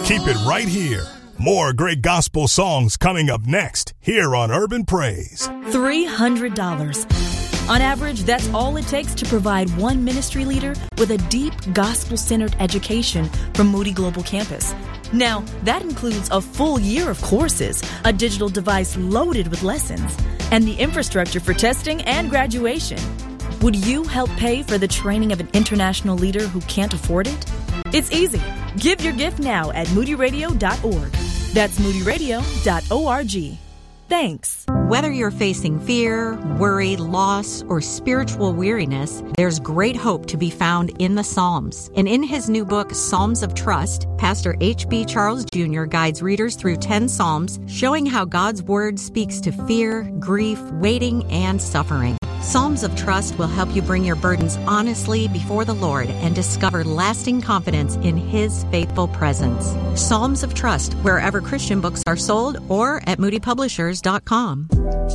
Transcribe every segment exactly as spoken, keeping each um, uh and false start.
Keep it right here. More great gospel songs coming up next here on Urban Praise. three hundred dollars. On average, that's all it takes to provide one ministry leader with a deep gospel-centered education from Moody Global Campus. Now, that includes a full year of courses, a digital device loaded with lessons, and the infrastructure for testing and graduation. Would you help pay for the training of an international leader who can't afford it? It's easy. Give your gift now at moody radio dot org. That's moody radio dot org. Thanks. Whether you're facing fear, worry, loss, or spiritual weariness, there's great hope to be found in the Psalms. And in his new book, Psalms of Trust, Pastor H B Charles Junior guides readers through ten Psalms, showing how God's Word speaks to fear, grief, waiting, and suffering. Psalms of Trust will help you bring your burdens honestly before the Lord and discover lasting confidence in His faithful presence. Psalms of Trust, wherever Christian books are sold or at moody publishers dot com.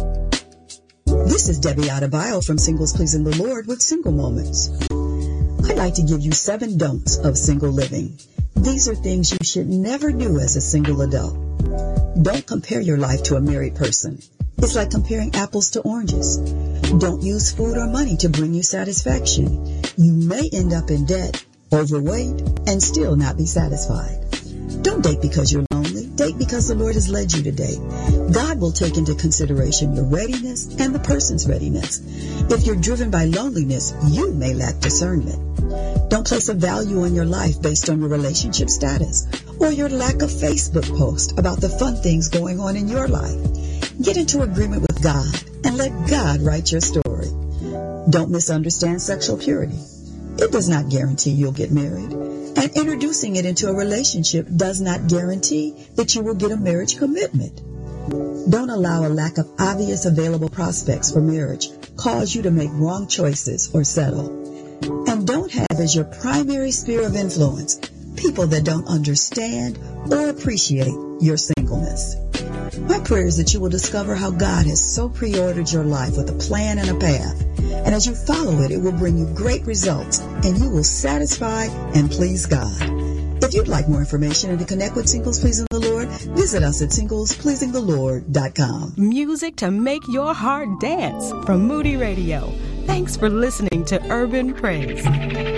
This is Debbie Adebayo from Singles Pleasing the Lord with Single Moments. I'd like to give you seven don'ts of single living. These are things you should never do as a single adult. Don't compare your life to a married person. It's like comparing apples to oranges. Don't use food or money to bring you satisfaction. You may end up in debt, overweight, and still not be satisfied. Don't date because you're lonely. Date because the Lord has led you to date. God will take into consideration your readiness and the person's readiness. If you're driven by loneliness, you may lack discernment. Don't place a value on your life based on your relationship status or your lack of Facebook posts about the fun things going on in your life. Get into agreement with God and let God write your story. Don't misunderstand sexual purity. It does not guarantee you'll get married. And introducing it into a relationship does not guarantee that you will get a marriage commitment. Don't allow a lack of obvious available prospects for marriage cause you to make wrong choices or settle. And don't have as your primary sphere of influence people that don't understand or appreciate your singleness. My prayer is that you will discover how God has so pre-ordered your life with a plan and a path. And as you follow it, it will bring you great results and you will satisfy and please God. If you'd like more information and to connect with Singles Pleasing the Lord, visit us at singles pleasing the lord dot com. Music to make your heart dance from Moody Radio. Thanks for listening to Urban Praise.